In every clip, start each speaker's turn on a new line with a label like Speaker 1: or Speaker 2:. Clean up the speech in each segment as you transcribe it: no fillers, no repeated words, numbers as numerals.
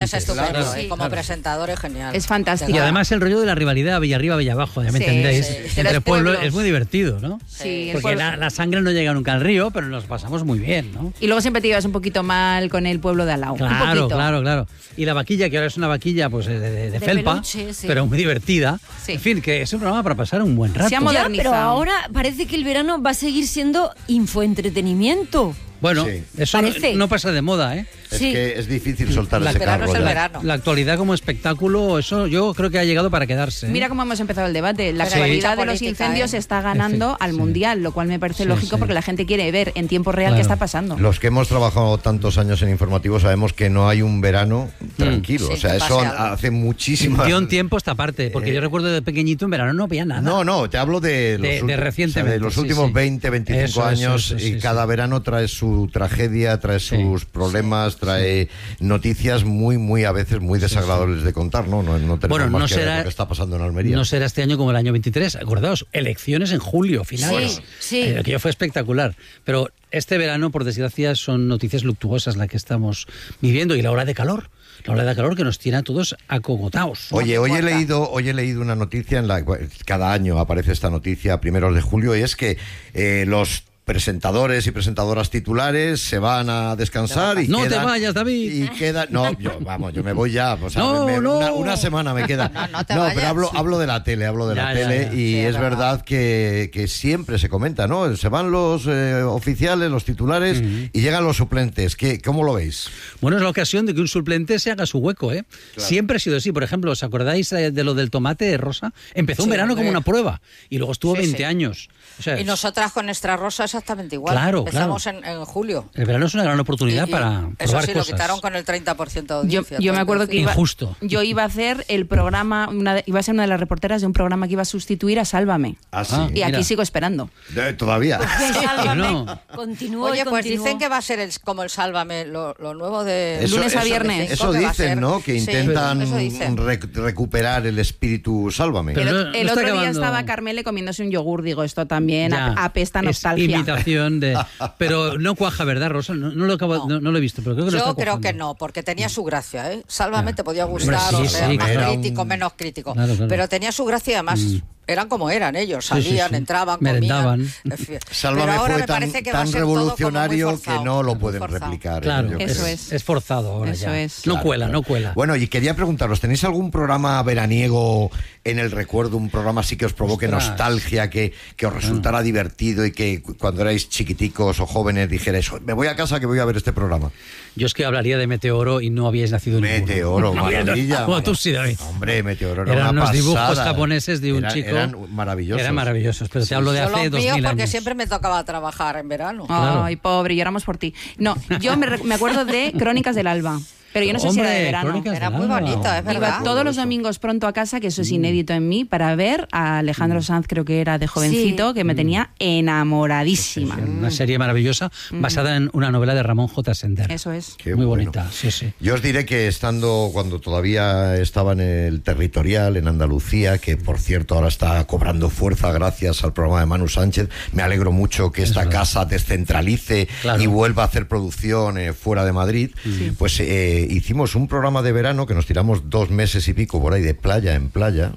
Speaker 1: es estupendo,
Speaker 2: Claro,
Speaker 1: como
Speaker 2: claro.
Speaker 1: presentador es genial.
Speaker 3: Es fantástico.
Speaker 2: Y además el rollo de la rivalidad Villarriba, Villabajo, ya me
Speaker 3: Sí,
Speaker 2: entendéis,
Speaker 3: sí.
Speaker 2: entre
Speaker 3: De los
Speaker 2: pueblos
Speaker 3: pueblos.
Speaker 2: es muy divertido, ¿no?
Speaker 3: Sí, el
Speaker 2: Porque
Speaker 3: pueblo-
Speaker 2: la sangre no llega nunca al río, pero nos pasamos muy bien, ¿no?
Speaker 3: Y luego siempre te llevas un poquito mal con el pueblo de al lado. un
Speaker 2: Claro,
Speaker 3: poquito.
Speaker 2: claro. Y la vaquilla, que ahora es una vaquilla pues de felpa,
Speaker 1: peluche, sí.
Speaker 2: pero muy divertida.
Speaker 3: Sí.
Speaker 2: En fin, que es un programa para pasar un buen rato.
Speaker 3: Se ha
Speaker 4: Ya,
Speaker 3: modernizado.
Speaker 4: pero ahora parece que el verano va a seguir siendo infoentretenimiento.
Speaker 2: Bueno,
Speaker 5: Sí.
Speaker 2: eso
Speaker 4: Parece.
Speaker 2: no pasa de moda, ¿eh?
Speaker 5: Es
Speaker 4: Sí.
Speaker 5: que es difícil soltar
Speaker 2: La-
Speaker 5: ese
Speaker 1: El verano
Speaker 5: carro
Speaker 1: es el
Speaker 5: ya.
Speaker 1: verano.
Speaker 2: La actualidad como espectáculo, eso yo creo que ha llegado para quedarse. ¿eh?
Speaker 3: Mira cómo hemos empezado el debate. La
Speaker 1: Sí.
Speaker 3: actualidad de los
Speaker 1: Política,
Speaker 3: incendios
Speaker 1: ¿eh?
Speaker 3: está ganando al
Speaker 2: Sí.
Speaker 3: mundial, lo cual me parece
Speaker 2: Sí,
Speaker 3: lógico
Speaker 2: sí.
Speaker 3: porque la gente quiere ver en tiempo real
Speaker 2: Claro.
Speaker 3: qué está pasando.
Speaker 5: Los que hemos trabajado tantos años en informativo sabemos que no hay un verano tranquilo.
Speaker 1: Sí,
Speaker 5: O sea,
Speaker 1: que
Speaker 5: eso
Speaker 1: pase algo.
Speaker 5: hace muchísimas...
Speaker 2: Dio un tiempo esta parte, porque yo recuerdo de pequeñito en verano no veía nada.
Speaker 5: No, te hablo de los,
Speaker 2: De recientemente,
Speaker 5: de los
Speaker 2: sí,
Speaker 5: últimos
Speaker 2: sí.
Speaker 5: 20, 25
Speaker 2: Eso,
Speaker 5: años
Speaker 2: eso, sí,
Speaker 5: y
Speaker 2: sí.
Speaker 5: cada verano trae su tragedia, trae sus problemas, trae noticias muy a veces muy desagradables de contar, ¿no? No tenemos
Speaker 2: Bueno,
Speaker 5: más
Speaker 2: no
Speaker 5: que ver
Speaker 2: será-
Speaker 5: lo que está pasando en Almería.
Speaker 2: No será este año como el año 23. Acordaos, elecciones en julio, finales.
Speaker 4: Sí, sí.
Speaker 2: Aquello fue espectacular. Pero este verano, por desgracia, son noticias luctuosas las que estamos viviendo. Y la ola de calor. La ola de calor que nos tiene a todos acogotados.
Speaker 5: Oye,
Speaker 1: No
Speaker 5: hoy
Speaker 1: me
Speaker 5: he
Speaker 1: importa.
Speaker 5: leído una noticia cada año aparece esta noticia a primeros de julio, y es que los presentadores y presentadoras titulares se van a descansar y
Speaker 2: No te
Speaker 5: quedan-
Speaker 2: vayas, David.
Speaker 5: Y yo me voy ya, o sea,
Speaker 2: No, no.
Speaker 5: Una semana me queda.
Speaker 1: No te
Speaker 5: pero
Speaker 1: vayas.
Speaker 5: hablo de la tele,
Speaker 2: Ya,
Speaker 5: tele
Speaker 2: ya.
Speaker 5: y
Speaker 1: Sí,
Speaker 5: es
Speaker 1: es
Speaker 5: verdad que siempre se comenta, ¿no? Se van los oficiales, los titulares y llegan los suplentes. ¿Cómo lo veis?
Speaker 2: Bueno, es la ocasión de que un suplente se haga su hueco, ¿eh? Siempre ha sido así. Por ejemplo, ¿os acordáis de lo del tomate rosa? Empezó un
Speaker 1: Sí,
Speaker 2: verano
Speaker 1: hombre.
Speaker 2: como una prueba y luego estuvo
Speaker 1: Sí,
Speaker 2: 20
Speaker 1: sí.
Speaker 2: años. O sea,
Speaker 1: Y nosotras con Extra Rosa exactamente igual.
Speaker 2: Claro,
Speaker 1: Empezamos en julio.
Speaker 2: el verano es una gran oportunidad
Speaker 1: Y
Speaker 2: para
Speaker 1: eso
Speaker 2: probar
Speaker 1: sí,
Speaker 2: cosas.
Speaker 1: lo quitaron con el 30% de
Speaker 3: Yo
Speaker 1: audiencia.
Speaker 3: me acuerdo que
Speaker 2: Injusto.
Speaker 3: yo iba a hacer el programa, iba a ser una de las reporteras de un programa que iba a sustituir a Sálvame.
Speaker 5: Ah, sí.
Speaker 2: Ah,
Speaker 3: Y aquí
Speaker 2: Mira.
Speaker 3: sigo esperando.
Speaker 5: Todavía.
Speaker 4: Sálvame.
Speaker 2: no.
Speaker 4: Continúo
Speaker 1: Oye,
Speaker 4: y
Speaker 1: pues
Speaker 4: continúo.
Speaker 1: dicen que va a ser como el Sálvame, lo nuevo de
Speaker 3: Lunes a viernes.
Speaker 5: Eso
Speaker 1: que va a
Speaker 5: dicen,
Speaker 1: ser.
Speaker 5: ¿no? Que
Speaker 1: Sí,
Speaker 5: intentan
Speaker 1: eso dicen.
Speaker 5: recuperar el espíritu Sálvame.
Speaker 2: Pero
Speaker 3: El,
Speaker 2: no
Speaker 3: el
Speaker 2: está
Speaker 3: otro día
Speaker 2: acabando-
Speaker 3: estaba Carmele comiéndose un yogur, digo, esto también
Speaker 2: Ya,
Speaker 3: apesta
Speaker 2: es
Speaker 3: nostalgia.
Speaker 2: imitación de... Pero no cuaja, ¿verdad, Rosa? No lo he visto, pero creo que no
Speaker 1: Yo
Speaker 2: está
Speaker 1: creo
Speaker 2: cuajando.
Speaker 1: que no, porque tenía su gracia, ¿eh? Sálvame
Speaker 2: Ya.
Speaker 1: te podía
Speaker 2: Hombre,
Speaker 1: gustar,
Speaker 2: sí,
Speaker 1: o sea,
Speaker 2: sí,
Speaker 1: más
Speaker 5: claro.
Speaker 1: crítico, menos crítico.
Speaker 2: Claro, claro.
Speaker 1: Pero tenía su gracia y además eran como eran ellos,
Speaker 2: Sí, sí,
Speaker 1: salían,
Speaker 2: sí.
Speaker 1: entraban,
Speaker 2: Merendaban.
Speaker 1: comían. En fin.
Speaker 5: Sálvame
Speaker 1: Pero ahora
Speaker 5: fue
Speaker 1: me parece que va a
Speaker 5: tan
Speaker 1: ser todo como muy
Speaker 5: revolucionario
Speaker 1: forzado,
Speaker 5: que no lo
Speaker 1: muy
Speaker 5: pueden
Speaker 1: forzado.
Speaker 5: replicar.
Speaker 2: Claro,
Speaker 5: yo creo.
Speaker 3: Eso es.
Speaker 2: Es forzado ahora
Speaker 3: Eso
Speaker 2: ya.
Speaker 3: es.
Speaker 2: No
Speaker 5: Claro,
Speaker 2: cuela,
Speaker 5: claro.
Speaker 2: no cuela.
Speaker 5: Bueno, y quería preguntaros, ¿tenéis algún programa veraniego en el recuerdo, un programa así que os provoque
Speaker 2: Ostras.
Speaker 5: nostalgia, que os resultara divertido y que cuando erais chiquiticos o jóvenes dijerais, "Oh, me voy a casa que voy a ver este programa"?
Speaker 2: Yo es que hablaría de Meteoro y no habíais nacido ninguno.
Speaker 5: Meteoro, maravilla.
Speaker 2: Bueno, tú sí, David.
Speaker 5: Hombre, Meteoro era
Speaker 2: Eran
Speaker 5: una
Speaker 2: unos dibujos
Speaker 5: pasada.
Speaker 2: japoneces de un chico.
Speaker 5: Eran maravillosos.
Speaker 2: Eran maravillosos, pero te hablo de
Speaker 1: Yo
Speaker 2: hace
Speaker 1: los míos
Speaker 2: 2000
Speaker 1: porque
Speaker 2: años.
Speaker 1: siempre me tocaba trabajar en verano.
Speaker 2: Claro.
Speaker 3: Ay, pobre, lloramos por ti. No, yo me acuerdo de Crónicas del Alba. Pero yo no sé si era de
Speaker 2: Hombre,
Speaker 3: verano.
Speaker 2: Crónicas
Speaker 1: Era
Speaker 2: del
Speaker 1: muy
Speaker 2: Alba.
Speaker 1: bonito, es verdad.
Speaker 3: Iba todos los domingos pronto a casa, que eso es inédito en mí, para ver a Alejandro Sanz, creo que era de jovencito, que me tenía enamoradísima.
Speaker 2: Una serie maravillosa basada en una novela de Ramón J. Sender.
Speaker 3: Eso es.
Speaker 5: Qué
Speaker 2: Muy
Speaker 5: bueno.
Speaker 2: bonita, sí, sí.
Speaker 5: Yo os diré que cuando todavía estaba en el territorial, en Andalucía, que por cierto ahora está cobrando fuerza gracias al programa de Manu Sánchez, me alegro mucho que esta
Speaker 2: verdad.
Speaker 5: casa descentralice
Speaker 2: Claro.
Speaker 5: y vuelva a hacer producción fuera de Madrid. Pues hicimos un programa de verano que nos tiramos 2 meses y pico por ahí de playa en playa,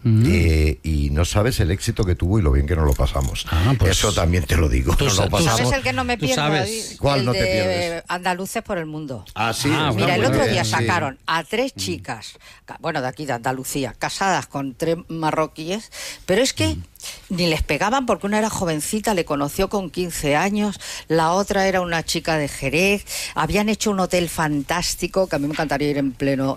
Speaker 5: y no sabes el éxito que tuvo y lo bien que nos lo pasamos.
Speaker 2: Ah, pues,
Speaker 5: eso también te lo digo.
Speaker 2: tú
Speaker 5: Nos lo
Speaker 2: sa- tú
Speaker 5: pasamos.
Speaker 1: ¿Sabes el que no me
Speaker 2: Tú
Speaker 1: pierdo?
Speaker 2: sabes.
Speaker 1: David?
Speaker 5: ¿Cuál
Speaker 1: El
Speaker 5: no te
Speaker 1: de
Speaker 5: pierdes?
Speaker 1: Andaluces por el mundo.
Speaker 5: Ah, sí.
Speaker 2: Ah,
Speaker 5: está
Speaker 1: Mira, el
Speaker 5: muy
Speaker 1: otro
Speaker 5: bien,
Speaker 1: día
Speaker 5: sí.
Speaker 1: sacaron a 3 chicas, bueno, de aquí de Andalucía, casadas con 3 marroquíes, pero es que ni les pegaban porque una era jovencita, le conoció con 15 años, la otra era una chica de Jerez, habían hecho un hotel fantástico, que a mí me encantaría ir en pleno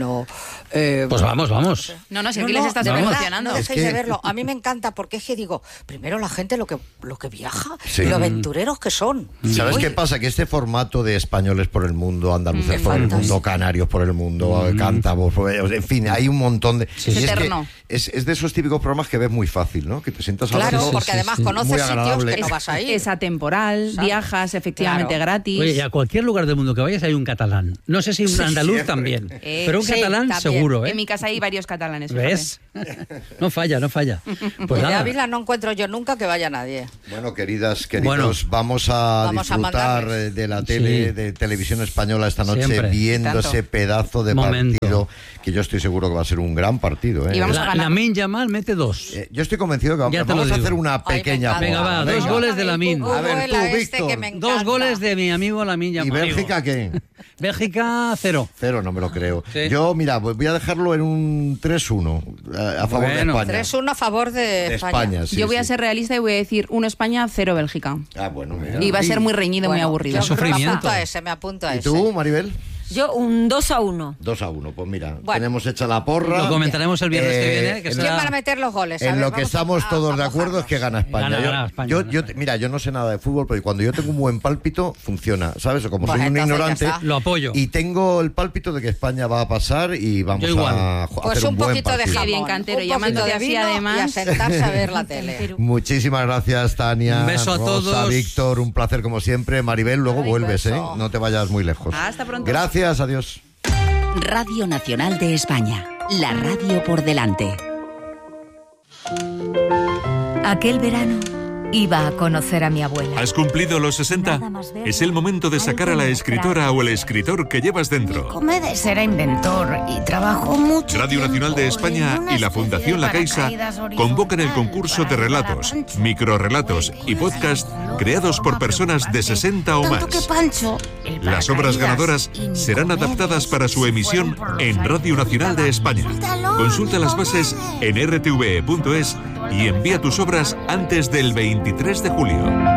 Speaker 2: Pues vamos.
Speaker 3: No, si aquí les estás
Speaker 1: de verdad,
Speaker 3: promocionando.
Speaker 1: no
Speaker 5: Es
Speaker 1: dejéis
Speaker 5: que-
Speaker 1: de verlo. A mí me encanta porque es que digo, primero la gente lo que viaja
Speaker 5: Sí.
Speaker 1: y lo aventureros que son.
Speaker 5: ¿Sabes
Speaker 1: Oye,
Speaker 5: qué pasa? Que este formato de españoles por el mundo, andaluces
Speaker 1: Es
Speaker 5: por el
Speaker 1: fantástico.
Speaker 5: mundo, canarios por el mundo, cántabros, en fin, hay un montón de...
Speaker 2: Sí,
Speaker 5: y
Speaker 3: es
Speaker 5: es que
Speaker 3: eterno.
Speaker 5: es de esos típicos programas que ves muy fácil, ¿no? Que te sientas
Speaker 1: Claro,
Speaker 5: hablando.
Speaker 1: porque además conoces
Speaker 5: Muy
Speaker 1: sitios
Speaker 5: agradable.
Speaker 1: que no vas a ir.
Speaker 3: Es atemporal,
Speaker 1: ¿sabes?
Speaker 3: viajas efectivamente
Speaker 1: Claro.
Speaker 3: gratis.
Speaker 2: Oye, y a cualquier lugar del mundo que vayas hay un catalán. No sé si un andaluz
Speaker 5: siempre.
Speaker 2: también, pero un
Speaker 1: sí,
Speaker 2: catalán
Speaker 1: también.
Speaker 2: seguro, ¿eh?
Speaker 3: En mi casa hay varios catalanes. fíjate.
Speaker 2: ¿Ves? No falla, no falla. Pues
Speaker 1: De
Speaker 2: nada.
Speaker 1: Ávila no encuentro yo nunca que vaya nadie.
Speaker 5: Bueno, queridos,
Speaker 2: Bueno.
Speaker 5: vamos a
Speaker 1: Vamos a
Speaker 5: disfrutar
Speaker 1: mandarles.
Speaker 5: de la tele,
Speaker 2: Sí.
Speaker 5: de televisión española esta noche,
Speaker 2: Siempre.
Speaker 5: viendo
Speaker 1: Tanto.
Speaker 5: ese pedazo de
Speaker 2: Momento.
Speaker 5: partido, que yo estoy seguro que va a ser un gran partido. ¿eh?
Speaker 3: Y vamos a ganar.
Speaker 2: Lamine Yamal mete 2.
Speaker 5: Yo estoy convencido que
Speaker 2: Ya te lo
Speaker 5: vamos a
Speaker 2: digo.
Speaker 5: hacer una
Speaker 1: Ay, me
Speaker 5: pequeña
Speaker 1: encanta.
Speaker 2: Venga, va,
Speaker 5: porra.
Speaker 2: dos
Speaker 5: Venga.
Speaker 2: goles de Lamine.
Speaker 5: A ver, tú, Víctor.
Speaker 1: que me
Speaker 2: 2
Speaker 1: encanta.
Speaker 2: goles de mi amigo Lamine
Speaker 5: ¿Y
Speaker 2: Yamal.
Speaker 5: Bélgica qué?
Speaker 2: Bélgica 0.
Speaker 5: 0, no me lo creo.
Speaker 2: Sí.
Speaker 5: Yo, mira, voy a dejarlo en un 3-1 a favor de
Speaker 2: Bueno.
Speaker 5: España.
Speaker 1: 3-1 a favor de
Speaker 5: De España, sí,
Speaker 3: Yo voy a
Speaker 5: sí.
Speaker 3: ser realista y voy a decir 1 España, 0 Bélgica.
Speaker 5: Ah, bueno, mira.
Speaker 3: Y va a ser muy reñido, muy
Speaker 1: Bueno,
Speaker 3: aburrido.
Speaker 1: yo
Speaker 2: Qué sufrimiento.
Speaker 1: me apunto a
Speaker 5: ¿Y
Speaker 1: ese.
Speaker 5: tú, Maribel?
Speaker 4: Yo un 2-1.
Speaker 5: 2-1, pues mira,
Speaker 1: Bueno.
Speaker 5: tenemos hecha la porra.
Speaker 2: Lo comentaremos el viernes que viene. Que
Speaker 5: en
Speaker 1: ¿Quién
Speaker 2: será-
Speaker 1: van a meter los goles? A
Speaker 5: En
Speaker 1: ver,
Speaker 5: lo que
Speaker 1: vamos
Speaker 5: estamos
Speaker 1: a
Speaker 5: todos de acuerdo
Speaker 1: mojarnos.
Speaker 5: es que gana España.
Speaker 2: Gana España, gana.
Speaker 5: Mira, yo no sé nada de fútbol, pero cuando yo tengo un buen pálpito, funciona, ¿sabes? O como
Speaker 1: Pues
Speaker 5: soy un
Speaker 1: entonces ya
Speaker 5: ignorante,
Speaker 1: está.
Speaker 2: Lo apoyo.
Speaker 5: y tengo el pálpito de que España va a pasar y vamos
Speaker 2: Yo igual.
Speaker 5: a
Speaker 1: Pues
Speaker 5: hacer un
Speaker 1: un
Speaker 5: buen
Speaker 1: poquito de
Speaker 5: partido.
Speaker 1: jamón,
Speaker 3: Qué bien, Cantero,
Speaker 1: un poquito
Speaker 3: llamándote
Speaker 1: de
Speaker 3: así,
Speaker 1: vino
Speaker 3: además.
Speaker 1: y a sentarse a ver la tele.
Speaker 5: Muchísimas gracias, Tania.
Speaker 2: Un beso a
Speaker 5: Rosa,
Speaker 2: todos.
Speaker 5: Víctor, un placer como siempre. Maribel, luego
Speaker 1: Ay,
Speaker 5: vuelves,
Speaker 1: beso.
Speaker 5: No te vayas muy lejos.
Speaker 3: Hasta pronto.
Speaker 5: Gracias, adiós.
Speaker 6: Radio Nacional de España, la radio por delante.
Speaker 7: Aquel verano iba a conocer a mi abuela.
Speaker 8: ¿Has cumplido los 60? Es el momento de sacar a la escritora o el escritor que llevas dentro.
Speaker 7: Comedes era inventor y trabajó mucho.
Speaker 8: Radio Nacional de España y la Fundación La Caixa convocan el concurso de relatos, microrrelatos y podcast creados por personas de 60 o
Speaker 7: Tanto que
Speaker 8: más.
Speaker 7: Pancho,
Speaker 8: Las obras ganadoras serán adaptadas para su emisión en Radio Nacional de España. Consulta las bases en rtve.es y envía tus obras antes del 23 de julio.